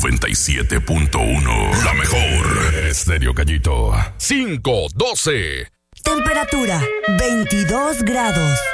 97.1. La mejor. Estéreo Gallito. 512. Temperatura 22 grados.